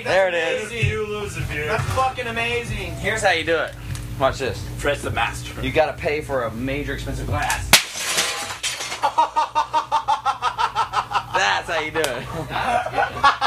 That's There it is. amazing. You lose if you. That's fucking amazing. Here's how you do it. Watch this. Fred's the master. You gotta pay for a major expensive glass. That's how you do it.